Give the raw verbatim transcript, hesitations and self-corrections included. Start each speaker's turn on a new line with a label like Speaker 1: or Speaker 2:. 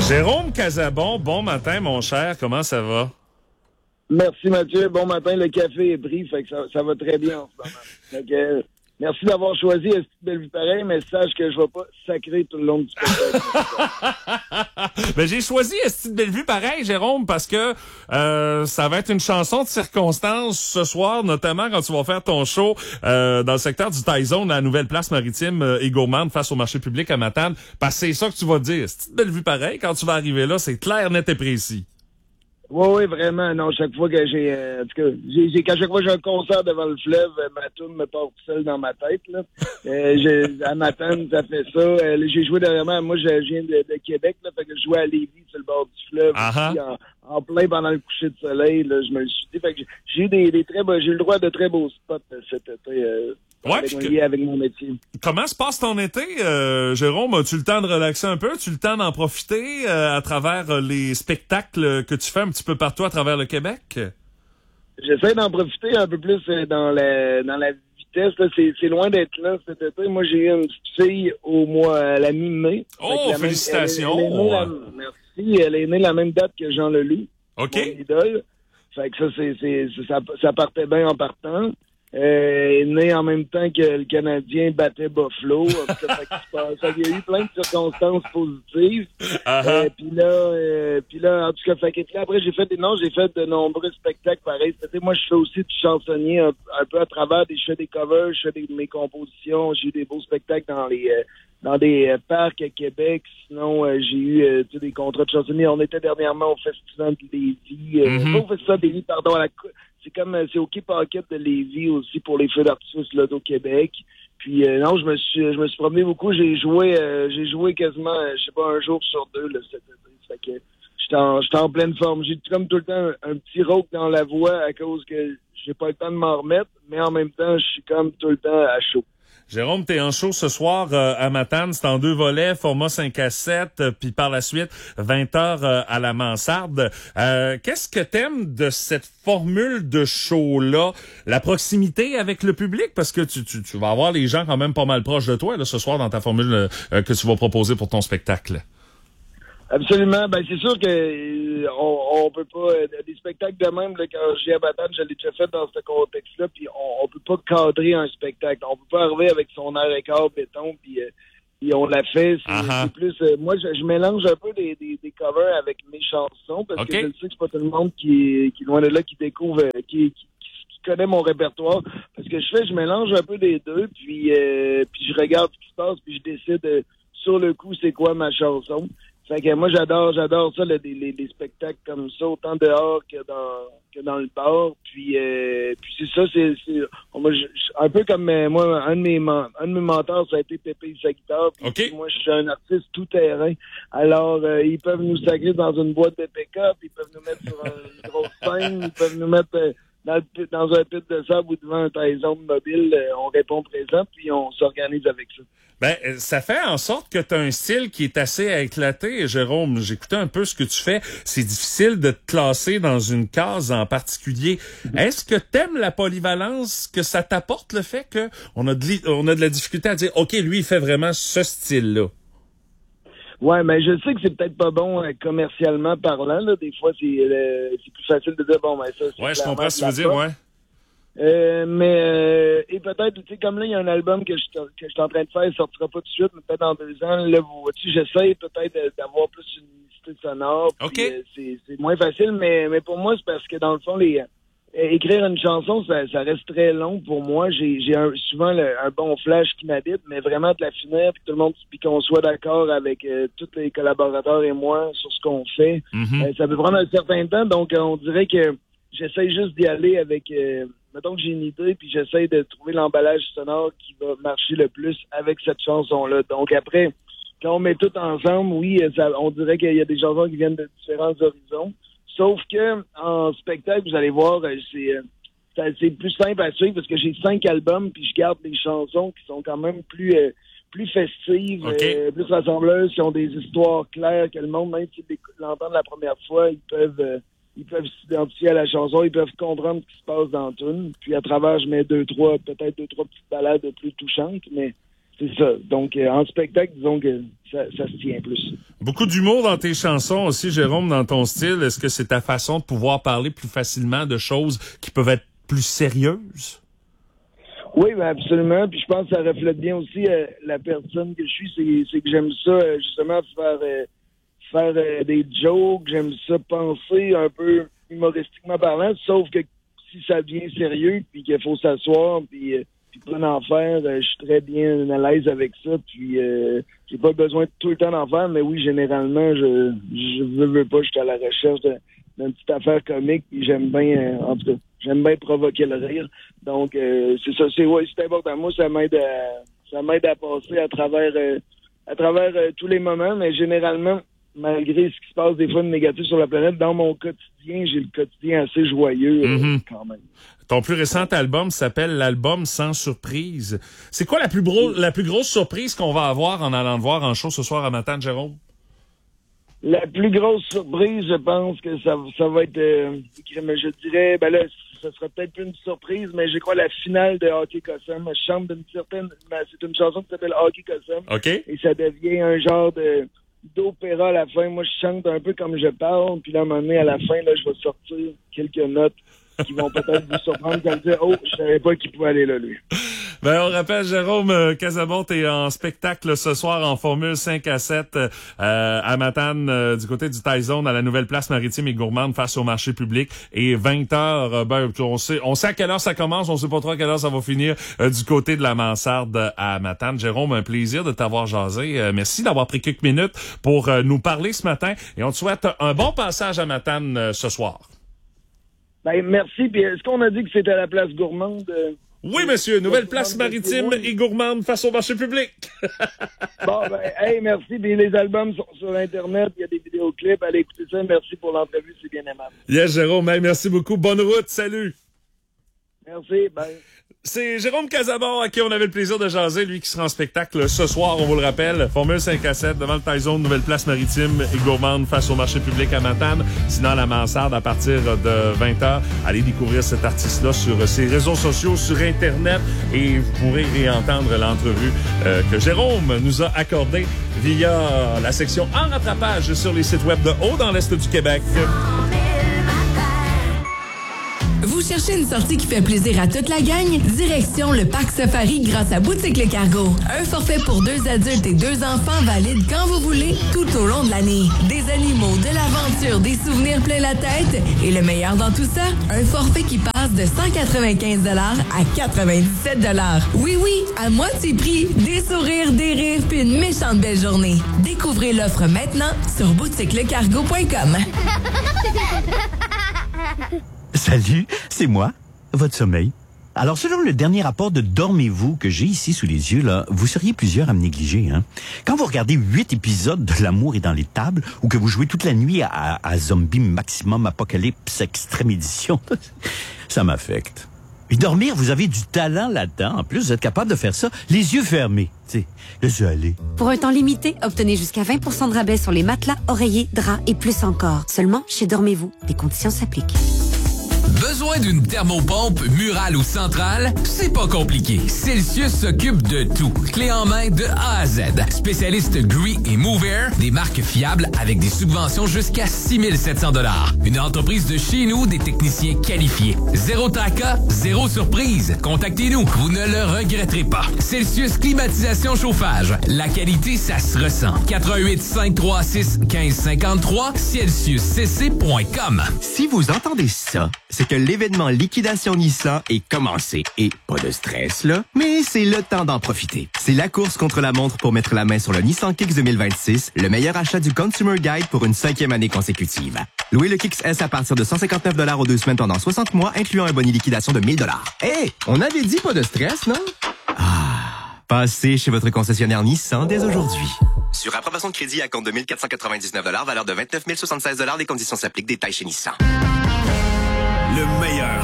Speaker 1: Jérôme Casabon, bon matin, mon cher. Comment ça va?
Speaker 2: Merci, Mathieu. Bon matin. Le café est pris, fait que ça, ça va très bien en ce moment. Fait que, euh, merci d'avoir choisi Esti de Bellevue pareil, mais sache que je vais pas sacrer tout le long du spectacle.
Speaker 1: Ben, j'ai choisi Esti de Bellevue pareil, Jérôme, parce que euh, ça va être une chanson de circonstance ce soir, notamment quand tu vas faire ton show euh, dans le secteur du Taizone, la nouvelle place maritime euh, et gourmande face au marché public à Matane. Parce que c'est ça que tu vas dire. Esti de Bellevue pareil, quand tu vas arriver là, c'est clair, net et précis.
Speaker 2: Oui, oui, vraiment. Non, chaque fois que j'ai... Euh, en tout cas, j'ai, j'ai, qu'à chaque fois que j'ai un concert devant le fleuve, euh, ma toune me part tout seul dans ma tête. Là. Euh, j'ai, à Matane, ça fait ça. Euh, j'ai joué dernièrement. Moi, je viens de, de Québec, là, fait que je jouais à Lévis, sur le bord du fleuve.
Speaker 1: Uh-huh.
Speaker 2: Aussi, en, en plein pendant le coucher de soleil. Là, je me le suis dit. Fait que j'ai, j'ai eu des, des très beaux... J'ai eu le droit de très beaux spots euh, cet été. Euh,
Speaker 1: Ouais,
Speaker 2: avec,
Speaker 1: que...
Speaker 2: avec mon métier.
Speaker 1: Comment se passe ton été, euh, Jérôme? As-tu le temps de relaxer un peu? As-tu le temps d'en profiter euh, à travers euh, les spectacles que tu fais un petit peu partout à travers le Québec?
Speaker 2: J'essaie d'en profiter un peu plus euh, dans la dans la vitesse. Là. C'est, c'est loin d'être là cet été. Moi, j'ai eu une petite fille au mois à la mi-mai.
Speaker 1: Oh, félicitations!
Speaker 2: Même, elle, elle est née la, merci. Elle est née la même date que Jean Leloup.
Speaker 1: OK.
Speaker 2: Mon idole. Fait que ça, c'est, c'est, c'est ça, ça partait bien en partant. Euh, est né en même temps que le Canadien battait Buffalo. Ça, fait ça, il y a eu plein de circonstances positives. Uh-huh. Euh, puis là, euh, puis là, en tout cas, fait que, là, après j'ai fait des non, j'ai fait de nombreux spectacles pareils. C'était, moi, je fais aussi du chansonnier un, un peu à travers des, je fais des covers, je fais des, mes compositions. J'ai eu des beaux spectacles dans les euh, dans des euh, parcs à Québec. Sinon, euh, j'ai eu euh, des contrats de chansonnier. On était dernièrement au Festival de Lévis. Euh, mm-hmm. Pas au Festival de Lévis, pardon, à la C'est comme c'est au Quai Paquette de Lévis aussi pour les feux d'artifice là au Québec. Puis euh, non, je me suis je me suis promené beaucoup. J'ai joué euh, j'ai joué quasiment je sais pas un jour sur deux là cet été. Fait que j'étais en j'étais en pleine forme. J'ai comme tout le temps un, un petit rauque dans la voix à cause que j'ai pas le temps de m'en remettre, mais en même temps, je suis comme tout le temps à chaud.
Speaker 1: Jérôme, t'es en show ce soir euh, à Matane, c'est en deux volets, format cinq à sept, euh, puis par la suite, vingt heures euh, à la mansarde. Euh, qu'est-ce que t'aimes de cette formule de show-là? La proximité avec le public, parce que tu, tu, tu vas avoir les gens quand même pas mal proches de toi là, ce soir dans ta formule euh, que tu vas proposer pour ton spectacle.
Speaker 2: Absolument. Ben c'est sûr que euh, on, on peut pas euh, des spectacles de même là, quand j'ai à Matane, je l'ai déjà fait dans ce contexte-là, puis on, on peut pas cadrer un spectacle. On peut pas arriver avec son air et quart béton, puis euh, puis on l'a fait. C'est, uh-huh. c'est plus euh, moi je, je mélange un peu des, des, des covers avec mes chansons parce okay. que je sais que c'est pas tout le monde qui qui loin de là qui découvre euh, qui, qui qui connaît mon répertoire. Parce que je fais, je mélange un peu des deux, puis euh, puis je regarde ce qui se passe, puis je décide euh, sur le coup c'est quoi ma chanson. Fait que moi j'adore j'adore ça les, les, les spectacles comme ça autant dehors que dans que dans le bar puis euh, puis c'est ça c'est c'est moi je, un peu comme euh, moi un de mes un de mes mentors ça a été Pépé sa guitare puis
Speaker 1: okay.
Speaker 2: moi je suis un artiste tout terrain alors euh, ils peuvent nous sacrer dans une boîte de pick-up, ils peuvent nous mettre sur une grosse scène, ils peuvent nous mettre euh, dans, le, dans un pit de sable ou devant un Taizone mobile, euh, on répond présent puis on s'organise avec ça.
Speaker 1: Ben, ça fait en sorte que tu as un style qui est assez éclaté, Jérôme. J'écoutais un peu ce que tu fais. C'est difficile de te classer dans une case en particulier. Est-ce que t'aimes la polyvalence, que ça t'apporte le fait que on a de, on a de la difficulté à dire, OK, lui, il fait vraiment ce style-là?
Speaker 2: Ouais, mais je sais que c'est peut-être pas bon euh, commercialement parlant. Là. Des fois, c'est, euh, c'est plus facile de dire, bon, ben ça, c'est
Speaker 1: ouais, je comprends ce que tu veux dire, ouais.
Speaker 2: Euh, mais euh, et peut-être, tu sais, comme là, il y a un album que je que je suis en train de faire, il sortira pas tout de suite, mais peut-être dans deux ans. Là, vous vois-tu, j'essaie peut-être d'avoir plus une unité sonore.
Speaker 1: OK.
Speaker 2: Puis, euh, c'est, c'est moins facile, mais mais pour moi, c'est parce que dans le fond, les euh, écrire une chanson, ça, ça reste très long pour moi. J'ai j'ai un, souvent le, un bon flash qui m'habite, mais vraiment de la finir, puis tout le monde, puis qu'on soit d'accord avec euh, tous les collaborateurs et moi sur ce qu'on fait. Mm-hmm. Euh, ça peut prendre un certain temps, donc euh, on dirait que j'essaie juste d'y aller avec. Euh, mettons que j'ai une idée, puis j'essaie de trouver l'emballage sonore qui va marcher le plus avec cette chanson-là. Donc après, quand on met tout ensemble, oui, ça, on dirait qu'il y a des chansons qui viennent de différents horizons. Sauf que en spectacle, vous allez voir, c'est, c'est plus simple à suivre parce que j'ai cinq albums, puis je garde des chansons qui sont quand même plus euh, plus festives,
Speaker 1: okay.
Speaker 2: euh, plus rassembleuses, qui ont des histoires claires, que le monde, même s'ils l'entendent la première fois, ils peuvent... Euh, ils peuvent s'identifier à la chanson, ils peuvent comprendre ce qui se passe dans la tune. Puis à travers, je mets deux, trois, peut-être deux, trois petites balades plus touchantes, mais c'est ça. Donc, euh, en spectacle, disons que ça, ça se tient plus.
Speaker 1: Beaucoup d'humour dans tes chansons aussi, Jérôme, dans ton style. Est-ce que c'est ta façon de pouvoir parler plus facilement de choses qui peuvent être plus sérieuses?
Speaker 2: Oui, ben absolument. Puis je pense que ça reflète bien aussi euh, la personne que je suis. C'est, c'est que j'aime ça, euh, justement, faire euh, faire euh, des jokes. J'aime ça penser un peu humoristiquement parlant. Sauf que si ça devient sérieux, puis qu'il faut s'asseoir, puis... Euh, puis pas d'en faire, euh, je suis très bien à l'aise avec ça, puis euh, j'ai pas besoin de tout le temps d'en faire, mais oui, généralement, je je veux, veux pas, je suis à la recherche de, d'une petite affaire comique, puis j'aime bien, euh, en tout cas, j'aime bien provoquer le rire. Donc, euh, c'est ça, c'est ouais, c'est important. Moi, ça m'aide à, ça m'aide à passer à travers, euh, à travers euh, tous les moments, mais généralement, malgré ce qui se passe des fois de négatif sur la planète, dans mon quotidien, j'ai le quotidien assez joyeux euh, mm-hmm. quand même.
Speaker 1: Ton plus récent album s'appelle l'album Sans surprise. C'est quoi la plus, bro- la plus grosse surprise qu'on va avoir en allant te voir en show ce soir à Matane, Jérôme?
Speaker 2: La plus grosse surprise, je pense que ça, ça va être, euh, je dirais, ben là, ça sera peut-être plus une surprise, mais je crois la finale de Hockey Cossum. Je chante d'une certaine, ben, c'est une chanson qui s'appelle Hockey Cossum.
Speaker 1: OK.
Speaker 2: Et ça devient un genre de d'opéra à la fin. Moi, je chante un peu comme je parle, puis là, à un moment donné, à la fin, là, je vais sortir quelques notes qui vont peut-être vous surprendre, comme dire, oh, je savais pas qu'il pouvait aller là, lui.
Speaker 1: Ben, on rappelle, Jérôme euh, Casabon, t'es en spectacle ce soir en formule cinq à sept euh, à Matane, euh, du côté du Taizone, à la nouvelle place maritime et gourmande face au marché public. Et vingt heures, euh, ben, on sait, on sait à quelle heure ça commence, on sait pas trop à quelle heure ça va finir euh, du côté de la mansarde à Matane. Jérôme, un plaisir de t'avoir jasé. Euh, merci d'avoir pris quelques minutes pour euh, nous parler ce matin. Et on te souhaite un bon passage à Matane euh, ce soir.
Speaker 2: Ben, merci. Puis est-ce qu'on a dit que c'était la place gourmande? Euh,
Speaker 1: oui, monsieur. Nouvelle place maritime et gourmande face au marché public.
Speaker 2: Bon, ben, hey, merci. Puis les albums sont sur Internet. Il y a des vidéoclips. Allez écouter ça. Merci pour l'entrevue. C'est bien aimable.
Speaker 1: Yes, Jérôme. Hey, merci beaucoup. Bonne route. Salut.
Speaker 2: Merci. Bye.
Speaker 1: C'est Jérôme Casabon à qui on avait le plaisir de jaser, lui qui sera en spectacle ce soir, on vous le rappelle, formule cinq à sept devant le Taizone, nouvelle place maritime et gourmande face au marché public à Matane. Sinon, à la mansarde à partir de vingt heures. Allez découvrir cet artiste-là sur ses réseaux sociaux, sur Internet, et vous pourrez réentendre l'entrevue euh, que Jérôme nous a accordée via la section en rattrapage sur les sites web de Haut dans l'Est du Québec.
Speaker 3: Vous cherchez une sortie qui fait plaisir à toute la gang? Direction le Parc Safari grâce à Boutique Le Cargo. Un forfait pour deux adultes et deux enfants valide quand vous voulez, tout au long de l'année. Des animaux, de l'aventure, des souvenirs plein la tête. Et le meilleur dans tout ça, un forfait qui passe de cent quatre-vingt-quinze dollars à quatre-vingt-dix-sept dollars. Oui, oui, à moitié prix, des sourires, des rires, puis une méchante belle journée. Découvrez l'offre maintenant sur boutique le cargo point com.
Speaker 4: Salut, c'est moi, votre sommeil. Alors, selon le dernier rapport de Dormez-vous que j'ai ici sous les yeux, là, vous seriez plusieurs à me négliger, hein. Quand vous regardez huit épisodes de L'amour est dans les tables, ou que vous jouez toute la nuit à, à Zombie Maximum Apocalypse Extrême Édition, ça m'affecte. Et dormir, vous avez du talent là-dedans. En plus, vous êtes capable de faire ça les yeux fermés. Tu sais, laissez aller.
Speaker 5: Pour un temps limité, obtenez jusqu'à vingt pour cent de rabais sur les matelas, oreillers, draps et plus encore. Seulement chez Dormez-vous. Les conditions s'appliquent.
Speaker 6: Besoin d'une thermopompe murale ou centrale? C'est pas compliqué. Celsius s'occupe de tout. Clé en main de A à Z. Spécialiste Gree et MoveAir, des marques fiables avec des subventions jusqu'à six mille sept cents dollars. Une entreprise de chez nous, des techniciens qualifiés. Zéro tracas, zéro surprise. Contactez-nous, vous ne le regretterez pas. Celsius Climatisation Chauffage. La qualité, ça se ressent. quatre un huit, cinq trois six, un cinq cinq trois, celsius c c point com.
Speaker 7: Si vous entendez ça, c'est que l'événement Liquidation Nissan est commencé. Et pas de stress, là, mais c'est le temps d'en profiter. C'est la course contre la montre pour mettre la main sur le Nissan Kicks deux mille vingt-six, le meilleur achat du Consumer Guide pour une cinquième année consécutive. Louez le Kicks S à partir de cent cinquante-neuf dollars aux deux semaines pendant soixante mois, incluant un bonus liquidation de mille dollars. Hé, hey, on avait dit pas de stress, non? Ah, passez chez votre concessionnaire Nissan dès aujourd'hui. Sur approbation de crédit à compte de mille quatre cent quatre-vingt-dix-neuf dollars, valeur de vingt-neuf mille soixante-seize dollars, les conditions s'appliquent, détails chez Nissan.
Speaker 8: Le meilleur